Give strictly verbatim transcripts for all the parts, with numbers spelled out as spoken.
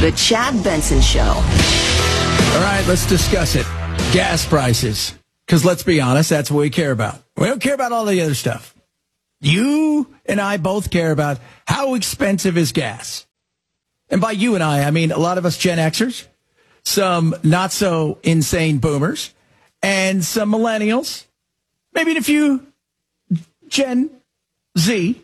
The Chad Benson Show. All right, let's discuss it. Gas prices. Because let's be honest, that's what we care about. We don't care about all the other stuff. You and I both care about how expensive is gas. And by you and I, I mean a lot of us Gen Xers, some not so insane boomers, and some millennials, maybe a few Gen Z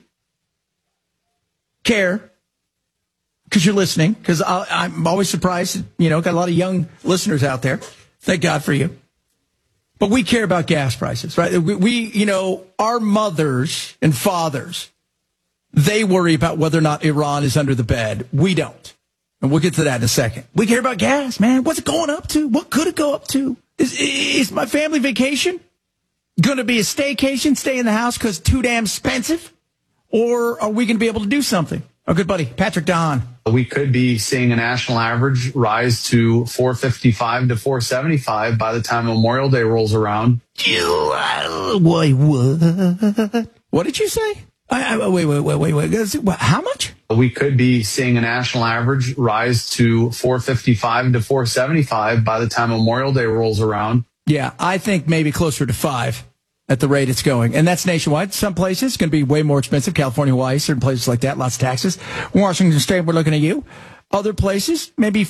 care because you're listening, because I'm always surprised, you know, got a lot of young listeners out there. Thank God for you. But we care about gas prices, right? We, we, you know, our mothers and fathers, they worry about whether or not Iran is under the bed. We don't. And we'll get to that in a second. We care about gas, man. What's it going up to? What could it go up to? Is, is my family vacation going to be a staycation, stay in the house because too damn expensive? Or are we going to be able to do something? Our good buddy, Patrick Don. We could be seeing a national average rise to four fifty-five to four seventy-five by the time Memorial Day rolls around. You, uh, wait, what? What did you say? I, I, wait, wait, wait, wait, wait. How much? We could be seeing a national average rise to four fifty-five to four seventy-five by the time Memorial Day rolls around. Yeah, I think maybe closer to five at the rate it's going. And that's nationwide. Some places it's going to be way more expensive. California, Hawaii, certain places like that, lots of taxes. Washington State, we're looking at you. Other places, maybe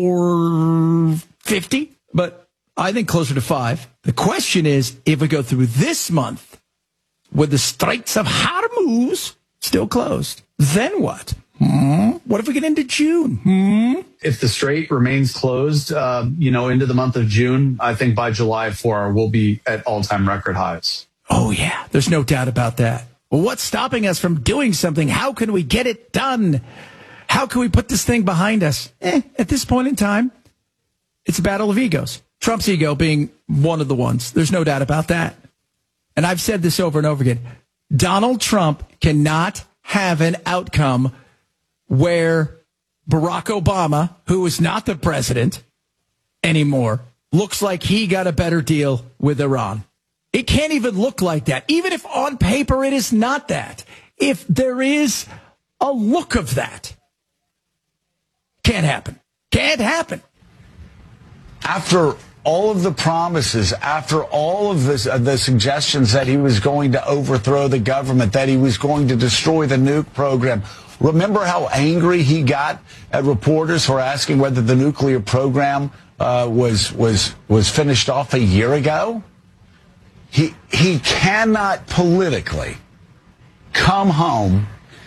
four fifty, but I think closer to five. The question is, if we go through this month with the Straits of Hormuz still closed, then what? Hmm? What if we get into June? Hmm? If the strait remains closed, uh, you know, into the month of June, I think by July fourth, we'll be at all-time record highs. Oh, yeah. There's no doubt about that. Well, what's stopping us from doing something? How can we get it done? How can we put this thing behind us? Eh, at this point in time, it's a battle of egos. Trump's ego being one of the ones. There's no doubt about that. And I've said this over and over again. Donald Trump cannot have an outcome where Barack Obama, who is not the president anymore, looks like he got a better deal with Iran. It can't even look like that. Even if on paper it is not that. If there is a look of that, can't happen. Can't happen. After all of the promises, after all of this, uh, the suggestions that he was going to overthrow the government, that he was going to destroy the nuke program, remember how angry he got at reporters for asking whether the nuclear program uh, was was was finished off a year ago? He he cannot politically come home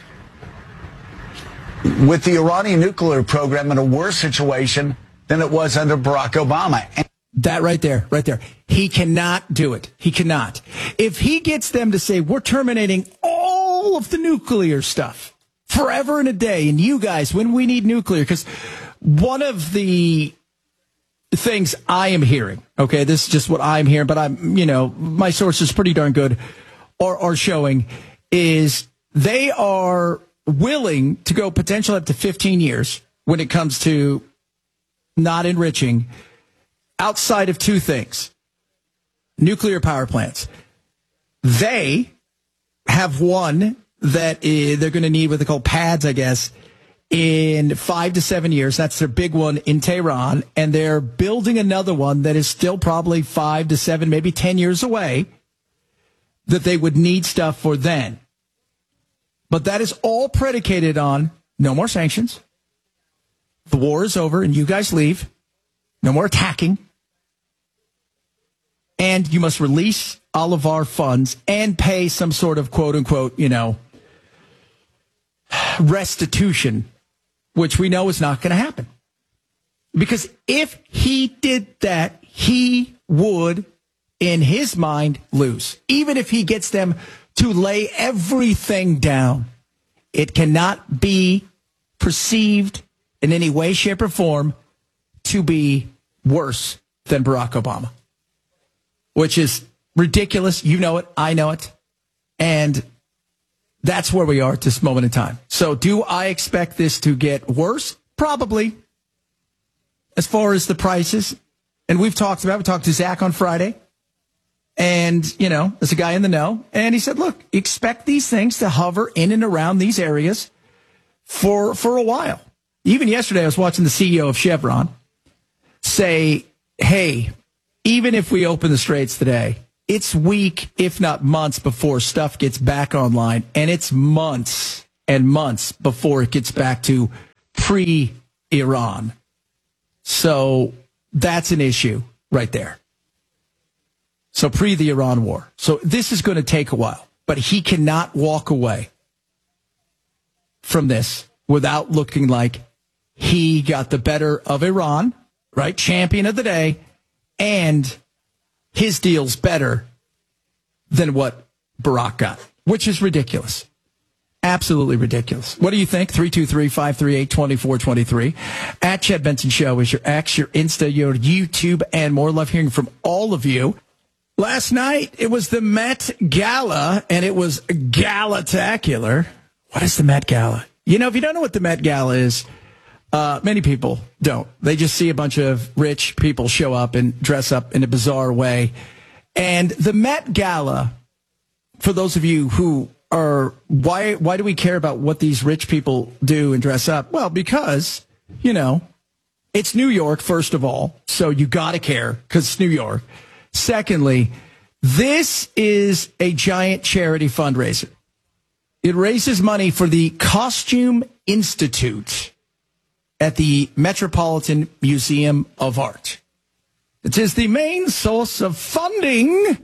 with the Iranian nuclear program in a worse situation than it was under Barack Obama. And that right there, right there. He cannot do it. He cannot. If he gets them to say, we're terminating all of the nuclear stuff forever and a day, and you guys, when we need nuclear, because one of the things I am hearing, okay, this is just what I'm hearing, but I'm, you know, my source is pretty darn good, are, are showing, is they are willing to go potentially up to fifteen years when it comes to not enriching outside of two things. Nuclear power plants. They have one that is, they're going to need what they call pads, I guess, in five to seven years. That's their big one in Tehran. And they're building another one that is still probably five to seven, maybe ten years away, that they would need stuff for then. But that is all predicated on no more sanctions. The war is over and you guys leave. No more attacking. And you must release all of our funds and pay some sort of quote unquote, you know, restitution, which we know is not going to happen. Because if he did that, he would, in his mind, lose. Even if he gets them to lay everything down, it cannot be perceived in any way, shape, or form to be worse than Barack Obama, which is ridiculous. You know it. I know it. And that's where we are at this moment in time. So do I expect this to get worse? Probably. As far as the prices, and we've talked about, we talked to Zach on Friday, and, you know, there's a guy in the know, and he said, look, expect these things to hover in and around these areas for for a while. Even yesterday, I was watching the C E O of Chevron say, hey, even if we open the straits today, it's week, if not months, before stuff gets back online. And it's months and months before it gets back to pre-Iran. So that's an issue right there. So pre the Iran war. So this is going to take a while, but he cannot walk away from this without looking like he got the better of Iran, right? Champion of the day, and his deal's better than what Barack got, which is ridiculous. Absolutely ridiculous. What do you think? three two three, five three eight, two four two three. At Chad Benson Show is your X, your Insta, your YouTube, and more. Love hearing from all of you. Last night, it was the Met Gala, and it was gala-tacular. What is the Met Gala? You know, if you don't know what the Met Gala is, uh, many people don't. They just see a bunch of rich people show up and dress up in a bizarre way. And the Met Gala, for those of you who are, why, why do we care about what these rich people do and dress up? Well, because, you know, it's New York, first of all, so you got to care because it's New York. Secondly, this is a giant charity fundraiser. It raises money for the Costume Institute at the Metropolitan Museum of Art. It is the main source of funding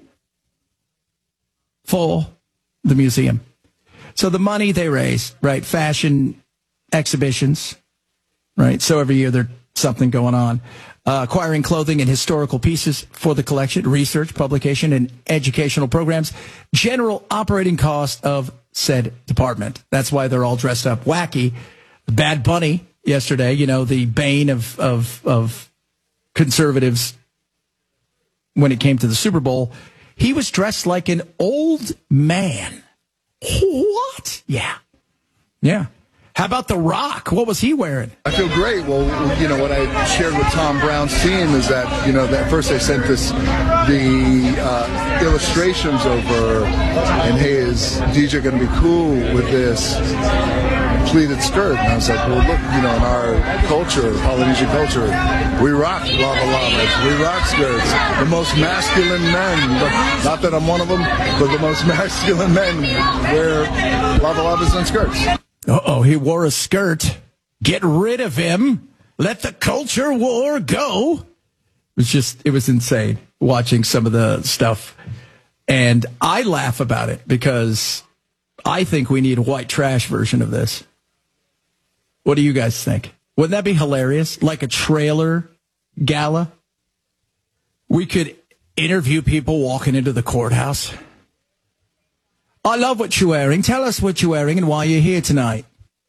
for the museum. So the money they raise, right, fashion exhibitions, right, so every year there's something going on. Uh, acquiring clothing and historical pieces for the collection, research, publication, and educational programs, general operating cost of said department. That's why they're all dressed up wacky. Bad Bunny yesterday, you know, the bane of, of, of conservatives when it came to the Super Bowl, he was dressed like an old man. What? Yeah. Yeah. How about The Rock? What was he wearing? I feel great. Well, you know, what I shared with Tom Brown's team is that, you know, that first they sent this, the uh, illustrations over, and hey, is D J going to be cool with this pleated skirt? And I was like, well, look, you know, in our culture, Polynesian culture, we rock lava lavas, we rock skirts. The most masculine men, not that I'm one of them, but the most masculine men wear lava lavas and skirts. Uh-oh, he wore a skirt. Get rid of him. Let the culture war go. It was just, it was insane watching some of the stuff. And I laugh about it because I think we need a white trash version of this. What do you guys think? Wouldn't that be hilarious? Like a trailer gala? We could interview people walking into the courthouse. I love what you're wearing. Tell us what you're wearing and why you're here tonight.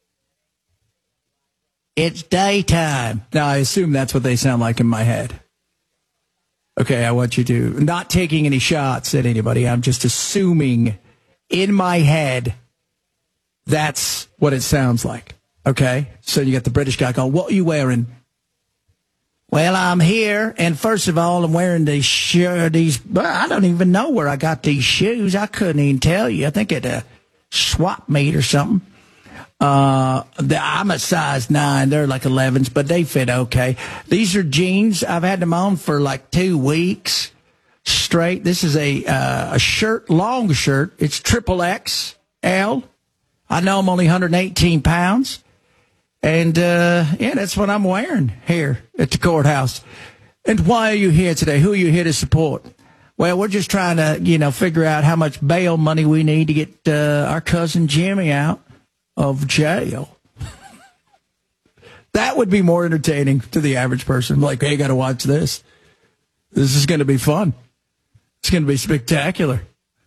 It's daytime. Now, I assume that's what they sound like in my head. Okay, I want you to, not taking any shots at anybody. I'm just assuming in my head that's what it sounds like. Okay? So you got the British guy going, what are you wearing? Well, I'm here, and first of all, I'm wearing these shirt, these, I don't even know where I got these shoes. I couldn't even tell you. I think at a swap meet or something. Uh, the, I'm a size nine. They're like elevens, but they fit okay. These are jeans. I've had them on for like two weeks straight. This is a, uh, a shirt, long shirt. It's triple X L. I know I'm only one hundred eighteen pounds. And, uh, yeah, that's what I'm wearing here at the courthouse. And why are you here today? Who are you here to support? Well, we're just trying to, you know, figure out how much bail money we need to get uh, our cousin Jimmy out of jail. That would be more entertaining to the average person. Like, hey, got to watch this. This is going to be fun. It's going to be spectacular.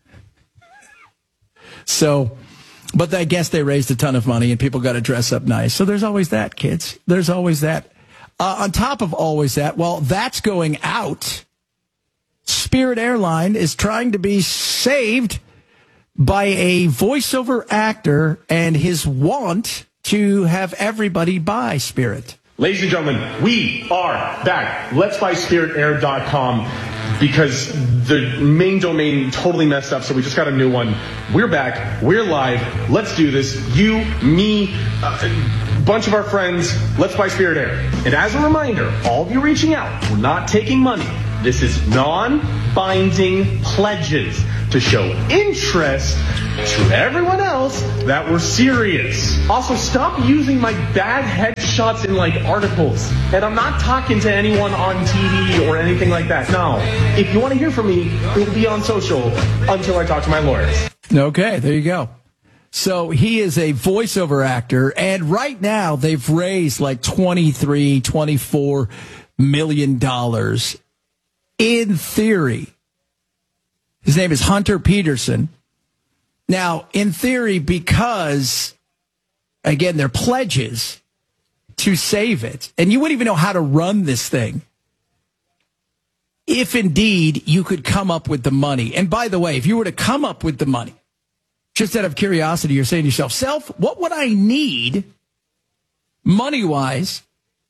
So... But I guess they raised a ton of money and people got to dress up nice. So there's always that, kids. There's always that. Uh, on top of always that, well, that's going out. Spirit Airline is trying to be saved by a voiceover actor and his want to have everybody buy Spirit. Ladies and gentlemen, we are back. Let's buy spirit air dot com because the main domain totally messed up, so we just got a new one. We're back. We're live. Let's do this. You, me, uh, bunch of our friends, Let's Buy Spirit Air. And as a reminder, all of you reaching out, we're not taking money. This is non-binding pledges to show interest to everyone else that we're serious. Also, stop using my bad headshots in like articles. And I'm not talking to anyone on T V or anything like that. No. If you want to hear from me, it will be on social until I talk to my lawyers. Okay, there you go. So he is a voiceover actor, and right now they've raised like twenty-three, twenty-four million dollars. In theory, his name is Hunter Peterson. Now, in theory, because, again, they're pledges to save it, and you wouldn't even know how to run this thing if indeed you could come up with the money. And by the way, if you were to come up with the money, just out of curiosity, you're saying to yourself, Self, what would I need money-wise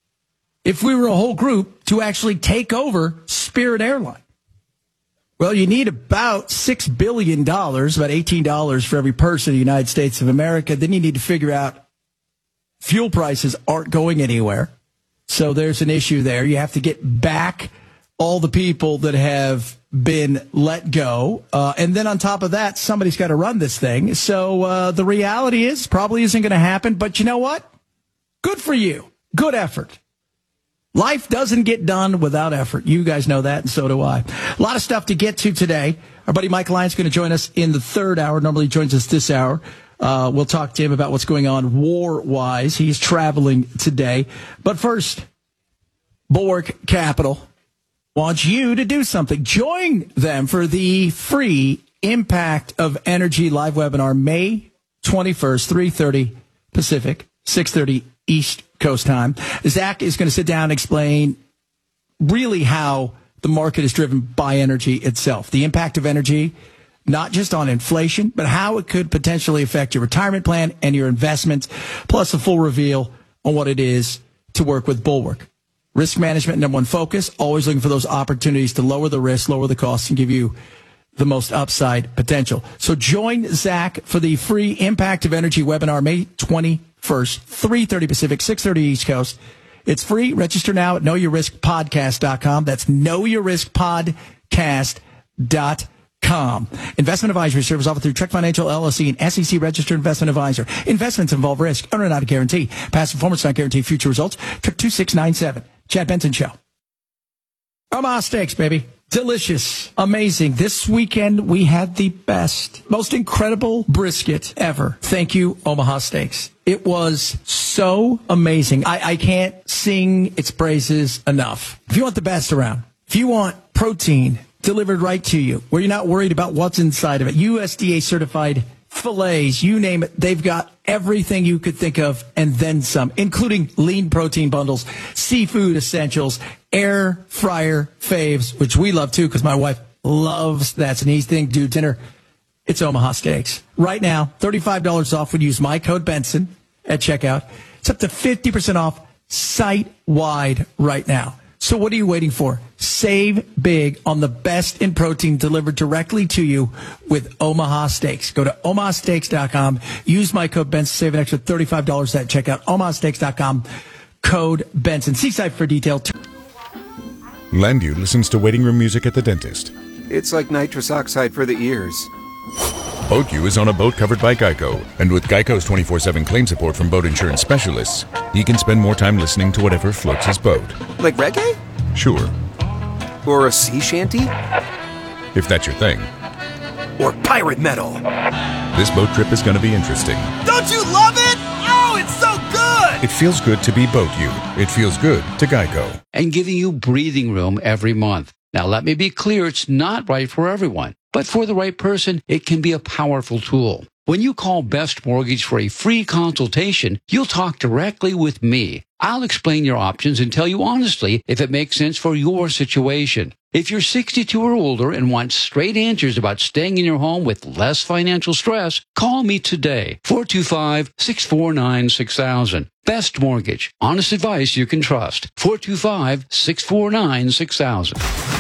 if we were a whole group to actually take over Spirit Airline? Well, you need about six billion dollars, about eighteen dollars for every person in the United States of America. Then you need to figure out fuel prices aren't going anywhere. So there's an issue there. You have to get back all the people that have been let go. Uh, and then on top of that, somebody's got to run this thing. So uh, the reality is probably isn't going to happen. But you know what? Good for you. Good effort. Life doesn't get done without effort. You guys know that, and so do I. A lot of stuff to get to today. Our buddy Mike Lyons is going to join us in the third hour. Normally joins us this hour. Uh, we'll talk to him about what's going on war-wise. He's traveling today. But first, Bulwark Capital wants you to do something. Join them for the free Impact of Energy live webinar May twenty-first, three thirty Pacific, six thirty East Coast time. Zach is going to sit down and explain really how the market is driven by energy itself. The impact of energy, not just on inflation, but how it could potentially affect your retirement plan and your investments, plus a full reveal on what it is to work with Bulwark. Risk management, number one focus, always looking for those opportunities to lower the risk, lower the costs, and give you the most upside potential. So join Zach for the free Impact of Energy webinar May twenty-first, three thirty Pacific, six thirty East Coast. It's free. Register now at know your risk podcast dot com. That's know your risk podcast dot com. Investment advisory service offered through Trek Financial L L C, an S E C registered investment advisor. Investments involve risk. Earn or not a guarantee. Past performance not guarantee future results. Trick two six nine seven. Chad Benson Show. Omaha Steaks, baby. Delicious. Amazing. This weekend, we had the best, most incredible brisket ever. Thank you, Omaha Steaks. It was so amazing. I, I can't sing its praises enough. If you want the best around, if you want protein delivered right to you, where you're not worried about what's inside of it, U S D A certified fillets, you name it, they've got everything you could think of and then some, including lean protein bundles, seafood essentials, air fryer faves, which we love too because my wife loves that's an easy thing to do dinner. It's Omaha Steaks. Right now, thirty-five dollars off when you use my code Benson at checkout. It's up to fifty percent off site-wide right now. So what are you waiting for? Save big on the best in protein delivered directly to you with Omaha Steaks. Go to omaha steaks dot com. Use my code Benson. Save an extra thirty-five dollars at checkout. omaha steaks dot com. Code Benson. See site for detail. Landu listens to waiting room music at the dentist. It's like nitrous oxide for the ears. BoatU is on a boat covered by Geico, and with Geico's twenty-four seven claim support from boat insurance specialists, he can spend more time listening to whatever floats his boat. Like reggae? Sure. Or a sea shanty? If that's your thing. Or pirate metal? This boat trip is going to be interesting. Don't you love it? Oh, it's so good! It feels good to be BoatU. It feels good to Geico. And giving you breathing room every month. Now, let me be clear, it's not right for everyone. But for the right person, it can be a powerful tool. When you call Best Mortgage for a free consultation, you'll talk directly with me. I'll explain your options and tell you honestly if it makes sense for your situation. If you're sixty-two or older and want straight answers about staying in your home with less financial stress, call me today, four two five, six four nine, six thousand. Best Mortgage. Honest advice you can trust. four two five, six four nine, six thousand.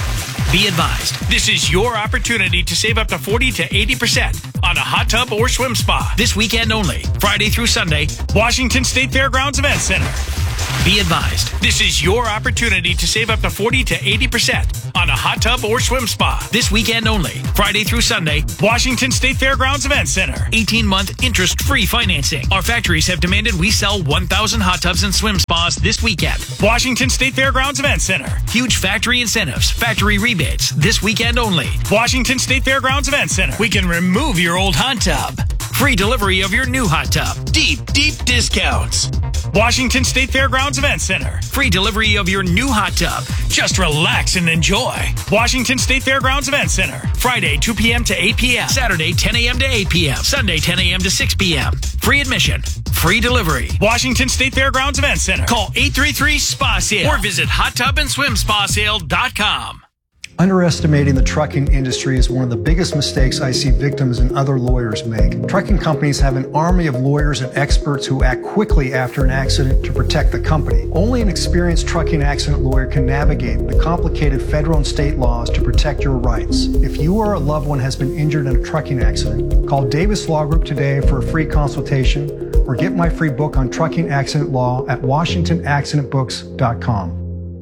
Be advised, this is your opportunity to save up to forty to eighty percent on a hot tub or swim spa this weekend only, Friday through Sunday, Washington State Fairgrounds Event Center. Be advised, this is your opportunity to save up to forty to eighty percent on a hot tub or swim spa this weekend only, Friday through Sunday, Washington State Fairgrounds Event Center. eighteen-month interest-free financing. Our factories have demanded we sell one thousand hot tubs and swim spas this weekend. Washington State Fairgrounds Event Center. Huge factory incentives, factory rebates this weekend only. Washington State Fairgrounds Event Center. We can remove your old hot tub. Free delivery of your new hot tub. Deep, deep discounts. Washington State Fairgrounds Event Center. Free delivery of your new hot tub. Just relax and enjoy. Washington State Fairgrounds Event Center. Friday, two p.m. to eight p.m. Saturday, ten a.m. to eight p.m. Sunday, ten a.m. to six p.m. Free admission. Free delivery. Washington State Fairgrounds Event Center. Call eight three three S P A sale or visit hot tub and swim spa sale dot com. Underestimating the trucking industry is one of the biggest mistakes I see victims and other lawyers make. Trucking companies have an army of lawyers and experts who act quickly after an accident to protect the company. Only an experienced trucking accident lawyer can navigate the complicated federal and state laws to protect your rights. If you or a loved one has been injured in a trucking accident, call Davis Law Group today for a free consultation or get my free book on trucking accident law at washington accident books dot com.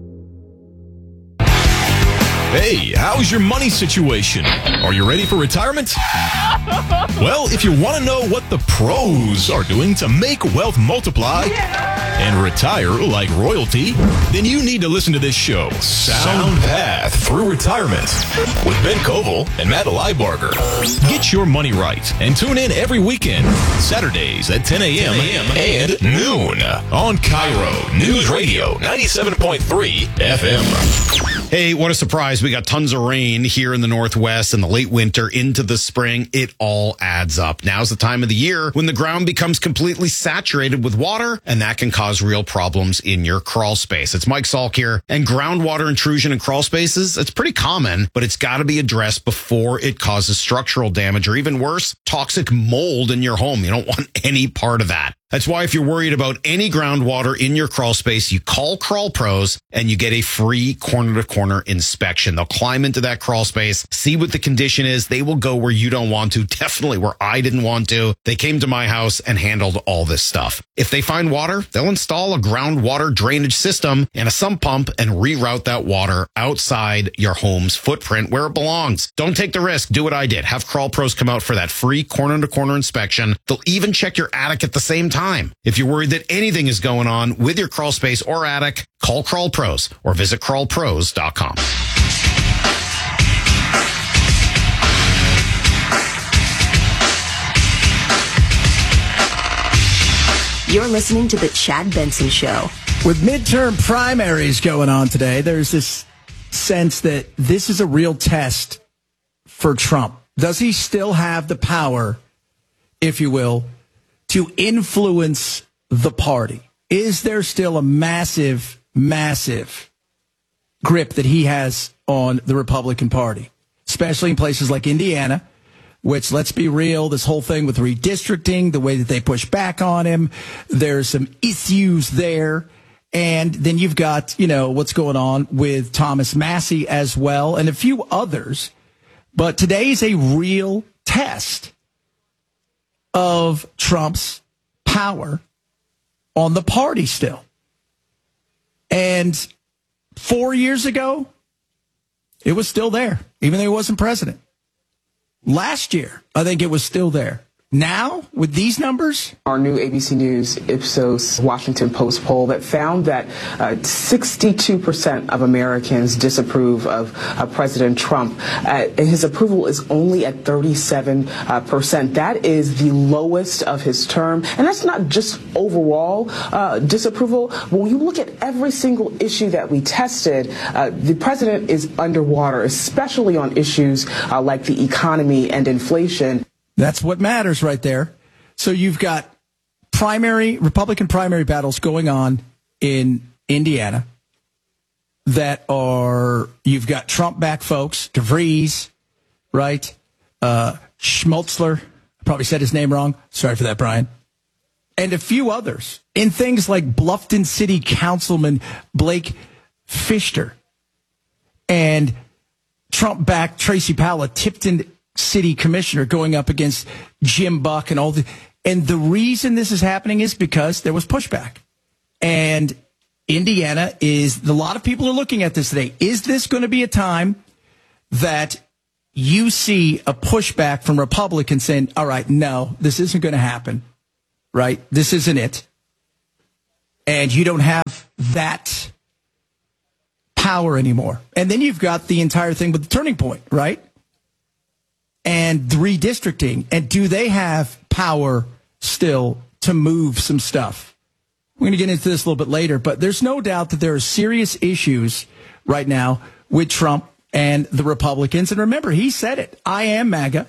Hey, how's your money situation? Are you ready for retirement? Well, if you want to know what the pros are doing to make wealth multiply and retire like royalty, then you need to listen to this show, Sound Path Through Retirement, with Ben Koval and Matt Leibarger. Get your money right and tune in every weekend, Saturdays at ten a.m. and noon on Cairo News Radio ninety-seven point three F M. Hey, what a surprise. We got tons of rain here in the Northwest in the late winter into the spring. It all adds up. Now's the time of the year when the ground becomes completely saturated with water, and that can cause real problems in your crawl space. It's Mike Salk here, and groundwater intrusion in crawl spaces, it's pretty common, but it's got to be addressed before it causes structural damage or even worse, toxic mold in your home. You don't want any part of that. That's why if you're worried about any groundwater in your crawl space, you call Crawl Pros and you get a free corner-to-corner inspection. They'll climb into that crawl space, see what the condition is. They will go where you don't want to, definitely where I didn't want to. They came to my house and handled all this stuff. If they find water, they'll install a groundwater drainage system and a sump pump and reroute that water outside your home's footprint where it belongs. Don't take the risk. Do what I did. Have Crawl Pros come out for that free corner-to-corner inspection. They'll even check your attic at the same time. If you're worried that anything is going on with your crawl space or attic, call Crawl Pros or visit crawl pros dot com. You're listening to The Chad Benson Show. With midterm primaries going on today, there's this sense that this is a real test for Trump. Does he still have the power, if you will, to influence the party? Is there still a massive, massive grip that he has on the Republican Party, especially in places like Indiana, which, let's be real, this whole thing with redistricting, the way that they push back on him, there's some issues there. And then you've got, you know, what's going on with Thomas Massie as well and a few others. But today is a real test of Trump's power on the party still. And four years ago, it was still there, even though he wasn't president. Last year, I think it was still there. Now, with these numbers? Our new A B C News Ipsos Washington Post poll that found that uh, sixty-two percent of Americans disapprove of uh, President Trump. Uh, and his approval is only at thirty-seven percent. That is the lowest of his term. And that's not just overall uh, disapproval. When you look at every single issue that we tested, uh, the president is underwater, especially on issues uh, like the economy and inflation. That's what matters right there. So you've got primary, Republican primary battles going on in Indiana that are, you've got Trump back folks, DeVries, right? Uh, Schmutzler, I probably said his name wrong. Sorry for that, Brian. And a few others in things like Bluffton City Councilman Blake Fisher and Trump-backed Tracy Powell, a Tipton city commissioner, going up against Jim Buck and all the, and the reason this is happening is because there was pushback. And Indiana is, a lot of people are looking at this today. Is this going to be a time that you see a pushback from Republicans saying, all right, no, this isn't going to happen, right? This isn't it. And you don't have that power anymore. And then you've got the entire thing with the Turning Point, right? And the redistricting. And do they have power still to move some stuff? We're going to get into this a little bit later, but there's no doubt that there are serious issues right now with Trump and the Republicans. And remember, he said it. I am MAGA.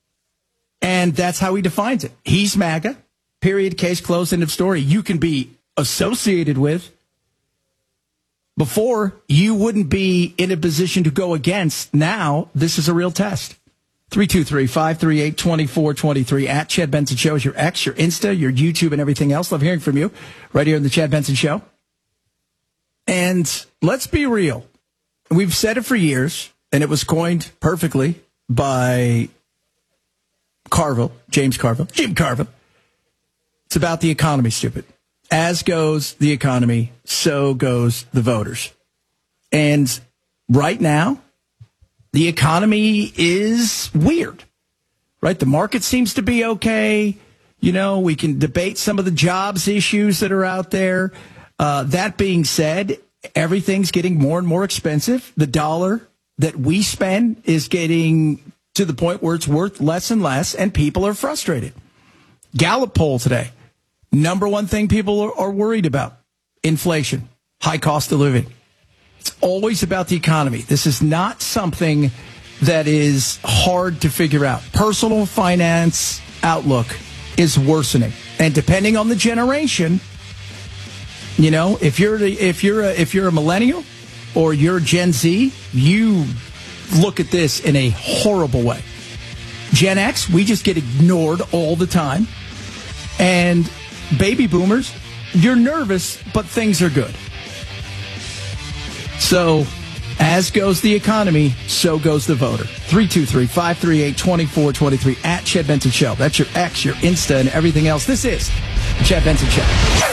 And that's how he defines it. He's MAGA. Period. Case closed. End of story. You can be associated with. Before, you wouldn't be in a position to go against. Now, this is a real test. three two three, five three eight, two four two three at Chad Benson Show is your X, your Insta, your YouTube, and everything else. Love hearing from you right here on the Chad Benson Show. And let's be real. We've said it for years, and it was coined perfectly by Carville, James Carville, Jim Carville. It's about the economy, stupid. As goes the economy, so goes the voters. And right now, the economy is weird, right? The market seems to be okay. You know, we can debate some of the jobs issues that are out there. Uh, that being said, everything's getting more and more expensive. The dollar that we spend is getting to the point where it's worth less and less, and people are frustrated. Gallup poll today. Number one thing people are, are worried about, inflation, high cost of living. It's always about the economy. This is not something that is hard to figure out. Personal finance outlook is worsening. And depending on the generation, you know, if you're the, if you're a, if you're a millennial or you're Gen Z, you look at this in a horrible way. Gen X, we just get ignored all the time. And baby boomers, you're nervous, but things are good. So, as goes the economy, so goes the voter. three two three, five three eight, two four two three at Chad Benson Show. That's your X, your Insta, and everything else. This is the Chad Benson Show.